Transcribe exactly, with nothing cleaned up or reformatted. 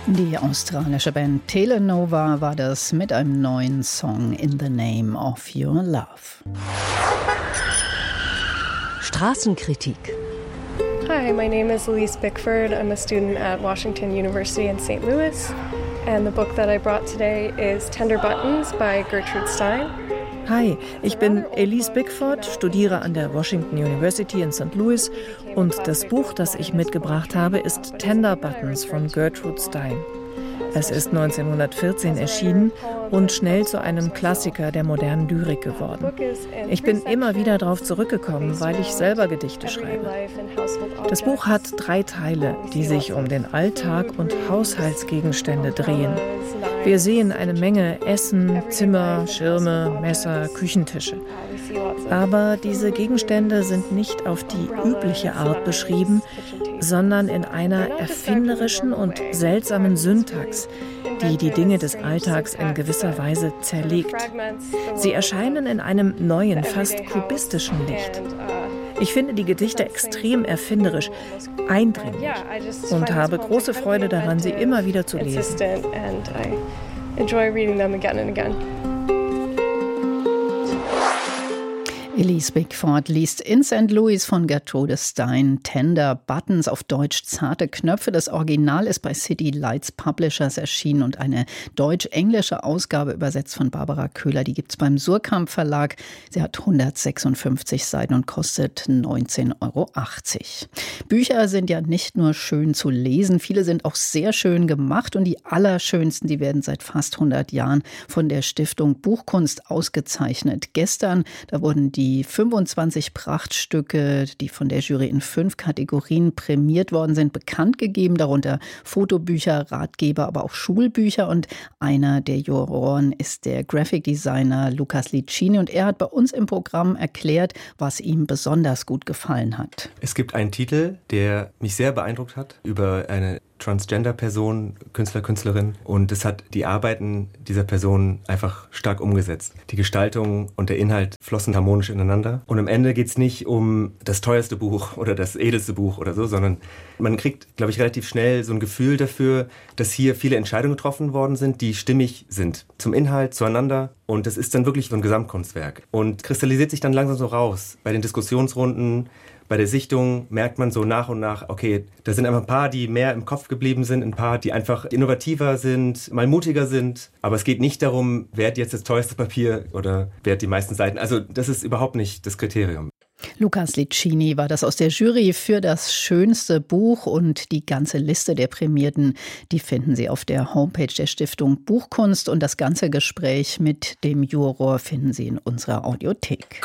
Die australische Band Telenova war das mit einem neuen Song In the Name of Your Love. Straßenkritik. Hi, my name is Elise Bickford. I'm a student at Washington University in Saint Louis. And the book that I brought today is Tender Buttons by Gertrude Stein. Hi, ich bin Elise Bickford, studiere an der Washington University in Saint Louis und das Buch, das ich mitgebracht habe, ist Tender Buttons von Gertrude Stein. Es ist neunzehnhundertvierzehn erschienen und schnell zu einem Klassiker der modernen Lyrik geworden. Ich bin immer wieder darauf zurückgekommen, weil ich selber Gedichte schreibe. Das Buch hat drei Teile, die sich um den Alltag und Haushaltsgegenstände drehen. Wir sehen eine Menge Essen, Zimmer, Schirme, Messer, Küchentische. Aber diese Gegenstände sind nicht auf die übliche Art beschrieben, sondern in einer erfinderischen und seltsamen Syntax, die die Dinge des Alltags in gewisser Weise zerlegt. Sie erscheinen in einem neuen, fast kubistischen Licht. Ich finde die Gedichte extrem erfinderisch, eindringlich und habe große Freude daran, sie immer wieder zu lesen. Elise Bickford liest in Saint Louis von Gertrude Stein Tender Buttons, auf Deutsch zarte Knöpfe. Das Original ist bei City Lights Publishers erschienen und eine deutsch-englische Ausgabe übersetzt von Barbara Köhler. Die gibt's beim Surkamp Verlag. Sie hat hundertsechsundfünfzig Seiten und kostet neunzehn Euro achtzig. Bücher sind ja nicht nur schön zu lesen, viele sind auch sehr schön gemacht und die allerschönsten, die werden seit fast hundert Jahren von der Stiftung Buchkunst ausgezeichnet. Gestern, da wurden die Die fünfundzwanzig Prachtstücke, die von der Jury in fünf Kategorien prämiert worden sind, bekannt gegeben, darunter Fotobücher, Ratgeber, aber auch Schulbücher. Und einer der Juroren ist der Graphic Designer Lukas Licini. Und er hat bei uns im Programm erklärt, was ihm besonders gut gefallen hat. Es gibt einen Titel, der mich sehr beeindruckt hat, über eine Transgender-Person, Künstler, Künstlerin. Und es hat die Arbeiten dieser Person einfach stark umgesetzt. Die Gestaltung und der Inhalt flossen harmonisch ineinander. Und am Ende geht es nicht um das teuerste Buch oder das edelste Buch oder so, sondern man kriegt, glaube ich, relativ schnell so ein Gefühl dafür, dass hier viele Entscheidungen getroffen worden sind, die stimmig sind. Zum Inhalt, zueinander. Und das ist dann wirklich so ein Gesamtkunstwerk. Und kristallisiert sich dann langsam so raus. Bei den Diskussionsrunden, bei der Sichtung merkt man so nach und nach, okay, da sind einfach ein paar, die mehr im Kopf geblieben sind, ein paar, die einfach innovativer sind, mal mutiger sind. Aber es geht nicht darum, wer hat jetzt das teuerste Papier oder wer hat die meisten Seiten. Also das ist überhaupt nicht das Kriterium. Lukas Licini war das aus der Jury für das schönste Buch und die ganze Liste der Prämierten, die finden Sie auf der Homepage der Stiftung Buchkunst und das ganze Gespräch mit dem Juror finden Sie in unserer Audiothek.